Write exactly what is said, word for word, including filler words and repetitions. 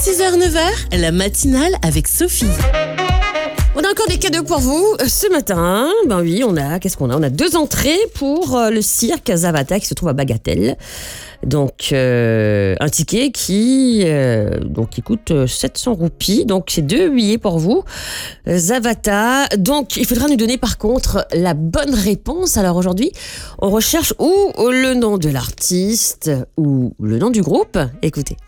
six heures neuf heures, la matinale avec Sophie. On a encore des cadeaux pour vous ce matin. Ben oui, on a, qu'est-ce qu'on a On a deux entrées pour le cirque Zavata qui se trouve à Bagatelle. Donc, euh, un ticket qui, euh, donc, qui coûte sept cents roupies. Donc, c'est deux billets pour vous. Zavata. Donc, il faudra nous donner par contre la bonne réponse. Alors aujourd'hui, on recherche ou le nom de l'artiste ou le nom du groupe. Écoutez.